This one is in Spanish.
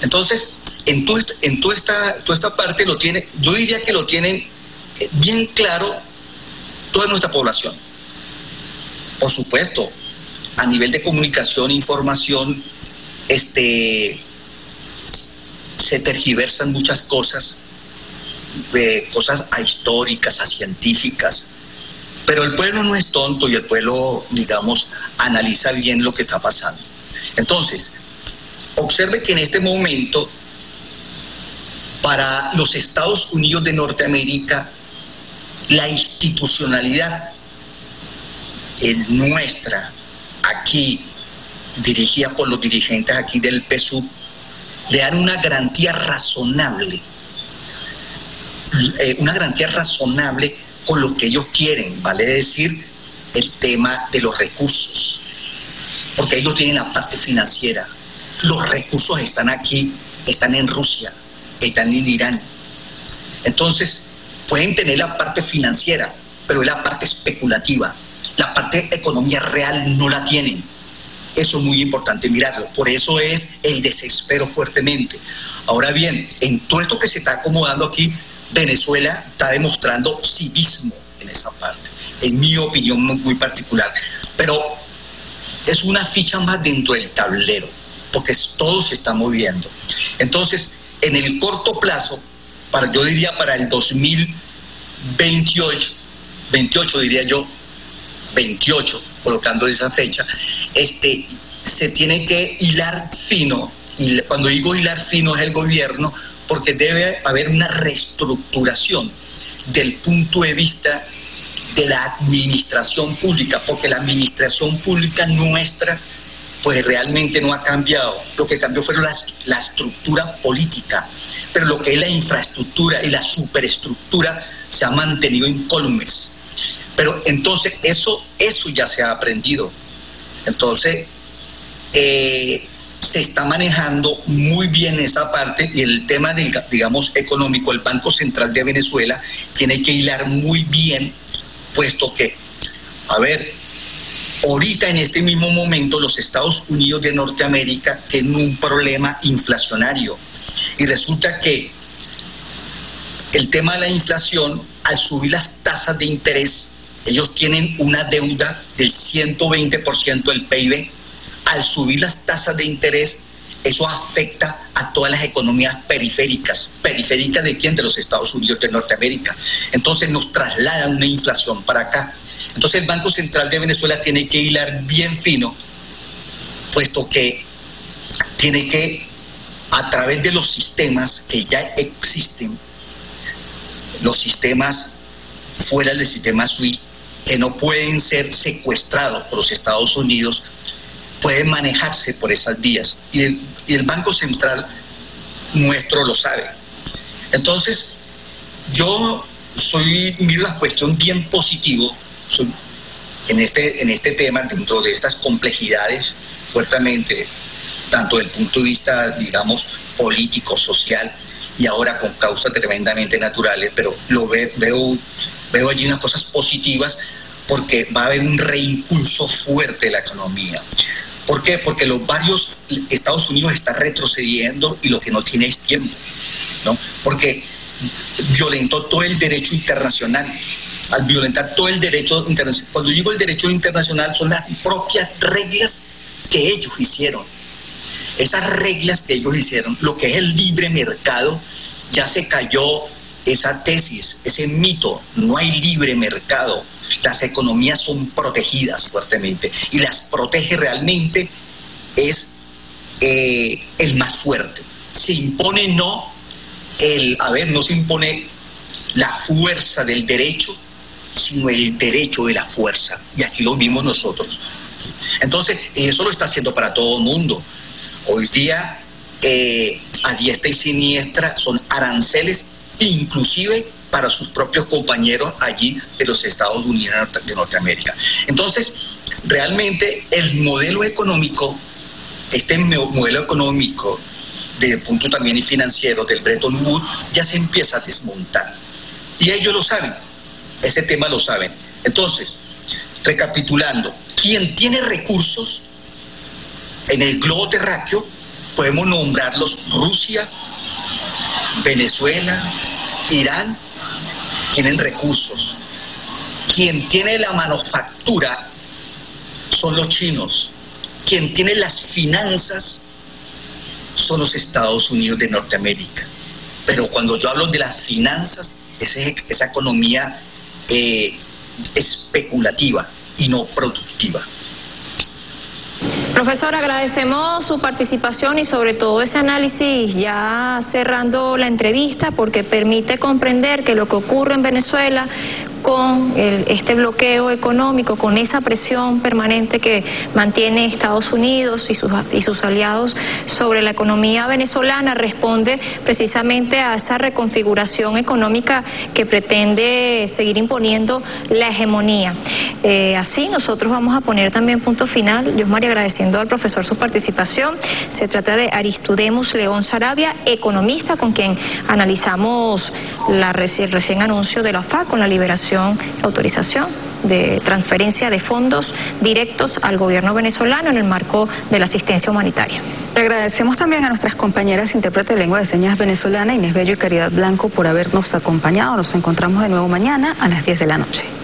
Entonces, en toda esta parte lo tiene, yo diría que lo tienen bien claro toda nuestra población. Por supuesto, a nivel de comunicación e información, se tergiversan muchas cosas, cosas ahistóricas, científicas, pero el pueblo no es tonto y el pueblo, digamos, analiza bien lo que está pasando. Entonces, observe que en este momento, para los Estados Unidos de Norteamérica, la institucionalidad nuestra, aquí, dirigida por los dirigentes aquí del PSUV, le dan una garantía razonable con lo que ellos quieren, vale decir, el tema de los recursos, porque ellos tienen la parte financiera. Los recursos están aquí, están en Rusia, están en Irán. Entonces, pueden tener la parte financiera, pero es la parte especulativa. La parte de economía real no la tienen. Eso es muy importante mirarlo. Por eso es el desespero fuertemente. Ahora bien, en todo esto que se está acomodando aquí, Venezuela está demostrando civismo en esa parte, en mi opinión muy particular. Pero es una ficha más dentro del tablero, porque todo se está moviendo. Entonces, en el corto plazo, yo diría para el 2028 diría yo, 28, colocando esa fecha, se tiene que hilar fino, y cuando digo hilar fino es el gobierno, porque debe haber una reestructuración del punto de vista de la administración pública, porque la administración pública nuestra pues realmente no ha cambiado. Lo que cambió fue la estructura política, pero lo que es la infraestructura y la superestructura se ha mantenido incólumes. Pero entonces eso ya se ha aprendido. Entonces se está manejando muy bien esa parte, y el tema digamos económico, el Banco Central de Venezuela tiene que hilar muy bien, puesto que, ahorita en este mismo momento los Estados Unidos de Norteamérica tienen un problema inflacionario, y resulta que el tema de la inflación, al subir las tasas de interés, ellos tienen una deuda del 120% del PIB. Al subir las tasas de interés, eso afecta a todas las economías periféricas. ¿Periféricas de quién? De los Estados Unidos de Norteamérica. Entonces nos trasladan una inflación para acá. Entonces el Banco Central de Venezuela tiene que hilar bien fino, puesto que tiene que, a través de los sistemas que ya existen, los sistemas fuera del sistema SWIFT, que no pueden ser secuestrados por los Estados Unidos, pueden manejarse por esas vías. Y el Banco Central nuestro lo sabe. Entonces, yo miro la cuestión bien positivo en este tema, dentro de estas complejidades, fuertemente, tanto desde el punto de vista, digamos, político, social, y ahora con causas tremendamente naturales, pero veo allí unas cosas positivas, porque va a haber un reimpulso fuerte de la economía. ¿Por qué? Porque Estados Unidos está retrocediendo y lo que no tiene es tiempo, ¿no? Porque violentó todo el derecho internacional. Al violentar todo el derecho internacional, cuando digo el derecho internacional, son las propias reglas que ellos hicieron. Esas reglas que ellos hicieron, lo que es el libre mercado, ya se cayó esa tesis, ese mito. No hay libre mercado. Las economías son protegidas fuertemente, y las protege realmente es el más fuerte. Se impone no se impone la fuerza del derecho, sino el derecho de la fuerza, y aquí lo vimos nosotros. Entonces, eso lo está haciendo para todo el mundo. Hoy día, a diestra y siniestra, son aranceles, inclusive para sus propios compañeros allí de los Estados Unidos de Norteamérica. Entonces, realmente el modelo económico, desde el punto también financiero del Bretton Woods, ya se empieza a desmontar. Y ellos lo saben, ese tema lo saben. Entonces, recapitulando, quien tiene recursos en el globo terráqueo podemos nombrarlos Rusia, Venezuela, Irán, tienen recursos. Quien tiene la manufactura son los chinos. Quien tiene las finanzas son los Estados Unidos de Norteamérica. Pero cuando yo hablo de las finanzas, esa economía especulativa y no productiva. Profesor, agradecemos su participación y sobre todo ese análisis ya cerrando la entrevista, porque permite comprender que lo que ocurre en Venezuela con este bloqueo económico, con esa presión permanente que mantiene Estados Unidos y sus aliados sobre la economía venezolana, responde precisamente a esa reconfiguración económica que pretende seguir imponiendo la hegemonía. Así nosotros vamos a poner también punto final. Yo, María, agradeciendo al profesor su participación. Se trata de Aristudemus León Saravia, economista, con quien analizamos el recién anuncio de la FAC con la liberación, autorización de transferencia de fondos directos al gobierno venezolano en el marco de la asistencia humanitaria. Le agradecemos también a nuestras compañeras intérpretes de lengua de señas venezolana, Inés Bello y Caridad Blanco, por habernos acompañado. Nos encontramos de nuevo mañana a las 10 de la noche.